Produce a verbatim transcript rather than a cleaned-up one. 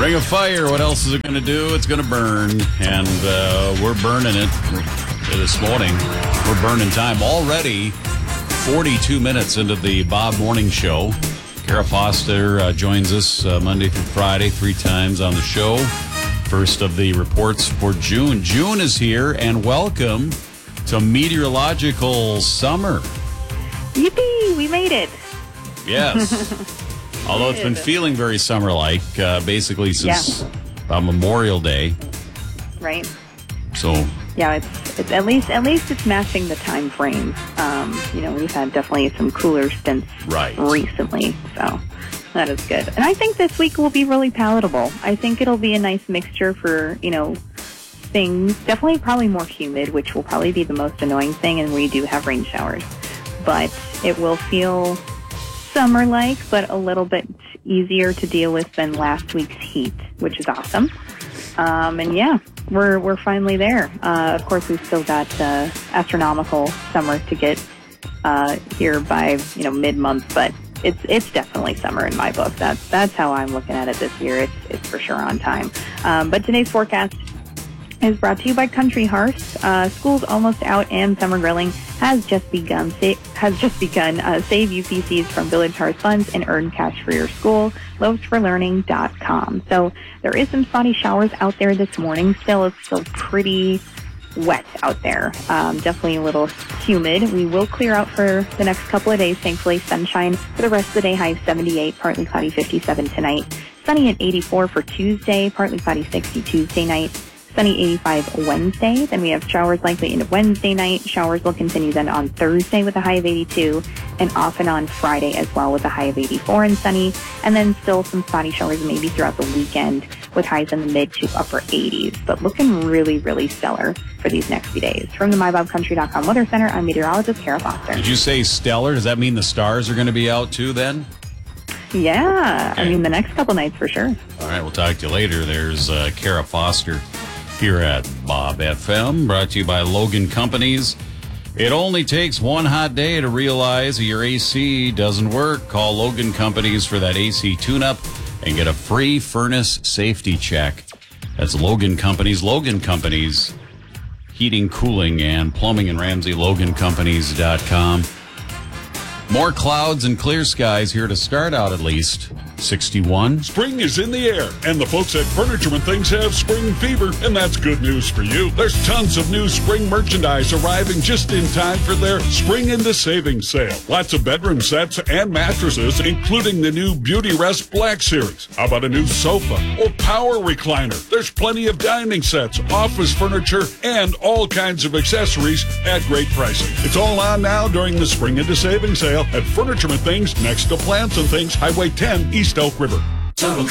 Ring of fire, what else is it going to do? It's going to burn, and uh, we're burning it this morning. We're burning time already. forty-two minutes into the Bob Morning Show. Kara Foster uh, joins us uh, Monday through Friday, three times on the show. First of the reports for June. June is here, and welcome to meteorological summer. Yippee! We made it. Yes. Although it's been feeling very summer-like, uh, basically since yeah. uh, Memorial Day. Right. So. Yeah, it's, it's at least at least it's matching the time frame. Um, you know, we've had definitely some cooler stints right. recently, so that is good. And I think this week will be really palatable. I think it'll be a nice mixture for, you know, things. Definitely probably more humid, which will probably be the most annoying thing, and we do have rain showers. But it will feel summer-like, but a little bit easier to deal with than last week's heat, which is awesome. Um, and yeah, we're we're finally there. Uh, of course, we've still got uh, astronomical summer to get uh, here by you know mid-month, but it's it's definitely summer in my book. That's that's how I'm looking at it this year. It's it's for sure on time. Um, but today's forecast is brought to you by Country Horse. Uh, school's almost out, and summer grilling has just begun. Sa- has just begun. Uh, save U P Cs from Village Horse funds and earn cash for your school. loaves for learning dot com. So there is some spotty showers out there this morning. Still, it's still pretty wet out there. Um, definitely a little humid. We will clear out for the next couple of days. Thankfully, sunshine for the rest of the day. High seventy-eight, partly cloudy fifty-seven tonight. Sunny at eighty-four for Tuesday. Partly cloudy sixty Tuesday night. Sunny eighty-five Wednesday. Then we have showers likely into Wednesday night. Showers will continue then on Thursday with a high of eighty-two, and off and on Friday as well with a high of eighty-four and sunny. And then still some spotty showers maybe throughout the weekend with highs in the mid to upper eighties. But looking really, really stellar for these next few days. From the my bob country dot com Weather Center, I'm meteorologist Kara Foster. Did you say stellar? Does that mean the stars are going to be out too then? Yeah. Okay. I mean, the next couple nights for sure. All right, we'll talk to you later. There's uh, Kara Foster here at Bob F M, brought to you by Logan Companies. It only takes one hot day to realize that your A C doesn't work. Call Logan Companies for that A C tune-up and get a free furnace safety check. That's Logan Companies. Logan Companies, heating, cooling, and plumbing in Ramsey. Logan Companies dot com. More clouds and clear skies here to start out at least. sixty-one. Spring is in the air, and the folks at Furniture and Things have spring fever, and that's good news for you. There's tons of new spring merchandise arriving just in time for their Spring into Savings sale. Lots of bedroom sets and mattresses, including the new Beauty Rest Black Series. How about a new sofa or power recliner? There's plenty of dining sets, office furniture, and all kinds of accessories at great pricing. It's all on now during the Spring into Savings sale at Furniture and Things next to Plants and Things, Highway ten, East Elk River. Total